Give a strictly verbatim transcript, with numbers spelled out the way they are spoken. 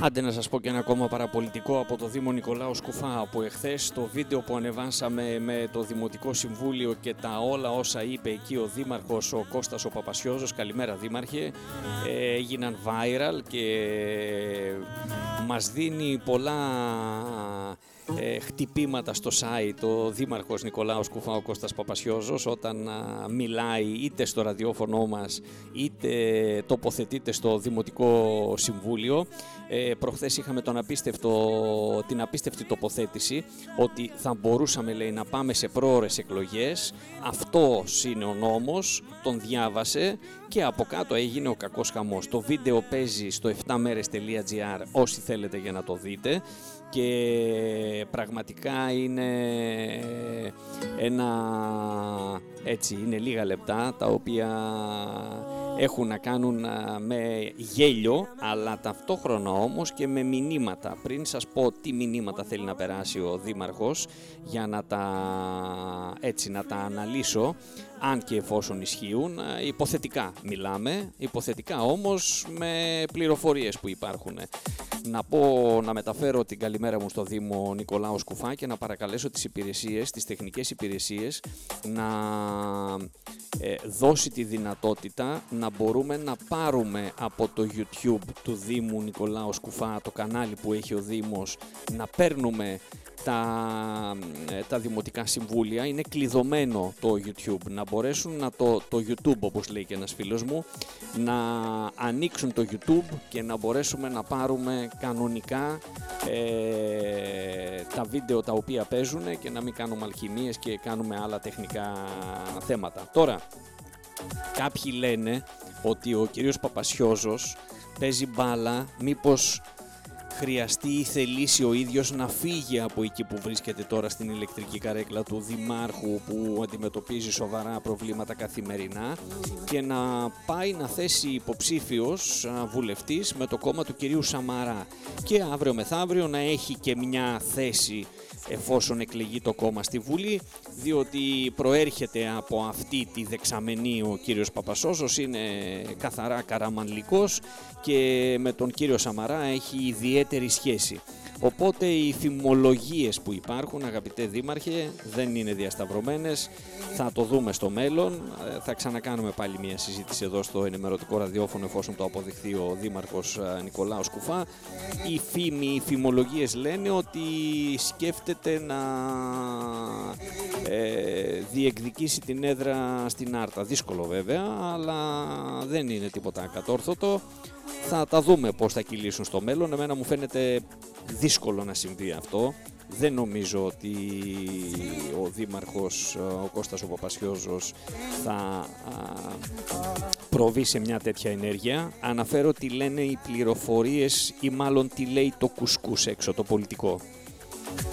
Άντε να σας πω και ένα ακόμα παραπολιτικό από το Δήμο Νικολάου Σκουφά, όπου εχθές το βίντεο που ανεβάσαμε με το Δημοτικό Συμβούλιο και τα όλα όσα είπε εκεί ο Δήμαρχος ο Κώστας ο Παπασιόζος, καλημέρα Δήμαρχε, έγιναν viral και μας δίνει πολλά ε, χτυπήματα στο site ο Δήμαρχος Νικολάου Σκουφά ο Κώστας Παπασιόζος όταν α, μιλάει είτε στο ραδιόφωνο μας είτε τοποθετείται στο Δημοτικό Συμβούλιο. Ε, προχθές είχαμε τον απίστευτο, την απίστευτη τοποθέτηση ότι θα μπορούσαμε, λέει, να πάμε σε πρόωρες εκλογές. Αυτός είναι ο νόμος, τον διάβασε και από κάτω έγινε ο κακός χαμός. Το βίντεο παίζει στο εφτά μέρες τελεία τζι άρ όσοι θέλετε για να το δείτε και πραγματικά είναι ένα, έτσι, είναι λίγα λεπτά τα οποία έχουν να κάνουν με γέλιο, αλλά ταυτόχρονα όμως και με μηνύματα. Πριν σας πω τι μηνύματα θέλει να περάσει ο Δήμαρχος για να τα, έτσι, να τα αναλύσω, αν και εφόσον ισχύουν, υποθετικά μιλάμε, υποθετικά όμως με πληροφορίες που υπάρχουν. Να πω, να μεταφέρω την καλημέρα μου στο Δήμο Νικολάου Σκουφά και να παρακαλέσω τις υπηρεσίες, τις τεχνικές υπηρεσίες να ε, δώσει τη δυνατότητα να μπορούμε να πάρουμε από το YouTube του Δήμου Νικολάου Σκουφά, το κανάλι που έχει ο Δήμος, να παίρνουμε τα, τα δημοτικά συμβούλια. Είναι κλειδωμένο το YouTube, να μπορέσουν να το, το YouTube, όπως λέει και ένας φίλος μου, να ανοίξουν το YouTube και να μπορέσουμε να πάρουμε κανονικά ε, τα βίντεο τα οποία παίζουν και να μην κάνουμε αλχημίες και κάνουμε άλλα τεχνικά θέματα. Τώρα, κάποιοι λένε ότι ο κύριος Παπασιόζος παίζει μπάλα, μήπως χρειαστεί ή θελήσει ο ίδιος να φύγει από εκεί που βρίσκεται τώρα στην ηλεκτρική καρέκλα του Δημάρχου που αντιμετωπίζει σοβαρά προβλήματα καθημερινά και να πάει να θέσει υποψήφιος βουλευτής με το κόμμα του κυρίου Σαμαρά και αύριο μεθαύριο να έχει και μια θέση εφόσον εκλεγεί το κόμμα στη Βουλή, διότι προέρχεται από αυτή τη δεξαμενή ο κύριος Παπασιόζος, είναι καθαρά καραμανλικός και με τον κύριο Σαμαρά έχει ιδιαίτερη σχέση. Οπότε οι φημολογίες που υπάρχουν, αγαπητέ Δήμαρχε, δεν είναι διασταυρωμένες, θα το δούμε στο μέλλον, θα ξανακάνουμε πάλι μια συζήτηση εδώ στο ενημερωτικό ραδιόφωνο εφόσον το αποδειχθεί ο Δήμαρχος Νικολάου Σκουφά. Οι φήμοι, οι φημολογίες λένε ότι σκέφτεται να ε, διεκδικήσει την έδρα στην Άρτα. Δύσκολο βέβαια, αλλά δεν είναι τίποτα ακατόρθωτο. Θα τα δούμε πώς θα κυλήσουν στο μέλλον. Εμένα μου φαίνεται δύσκολο να συμβεί αυτό. Δεν νομίζω ότι ο Δήμαρχος, ο Κώστας ο Παπασιόζος, θα προβεί σε μια τέτοια ενέργεια. Αναφέρω τι λένε οι πληροφορίες ή μάλλον τι λέει το κουσκούς έξω, το πολιτικό.